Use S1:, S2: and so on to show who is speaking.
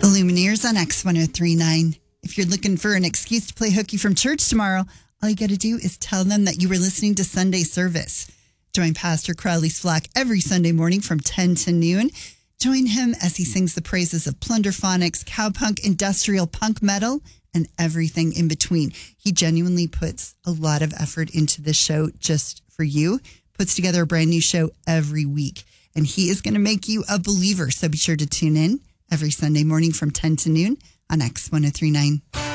S1: The Lumineers on X1039. If you're looking for an excuse to play hooky from church tomorrow, all you got to do is tell them that you were listening to Sunday service. Join Pastor Crowley's flock every Sunday morning from 10 to noon. Join him as he sings the praises of plunderphonics, cowpunk, industrial punk metal, and everything in between. He genuinely puts a lot of effort into this show just for you, puts together a brand new show every week, and he is going to make you a believer. So be sure to tune in every Sunday morning from 10 to noon on X1039.